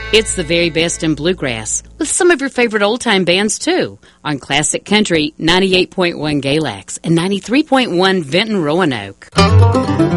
It's the very best in bluegrass, with some of your favorite old-time bands, too, on Classic Country 98.1 Galax and 93.1 Vinton Roanoke.